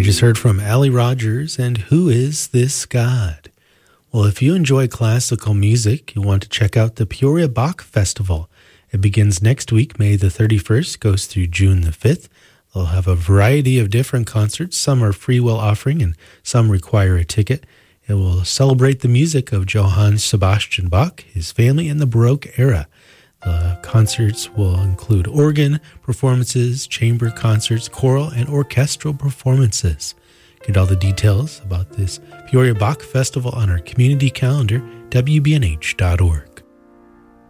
We just heard from Allie Rogers and Who Is This God? Well, if you enjoy classical music, you want to check out the Peoria Bach Festival. It begins next week, May the 31st, goes through June the 5th. They'll have a variety of different concerts. Some are free will offering and some require a ticket. It will celebrate the music of Johann Sebastian Bach, his family, and the Baroque era. The concerts will include organ performances, chamber concerts, choral, and orchestral performances. Get all the details about this Peoria Bach Festival on our community calendar, wbnh.org.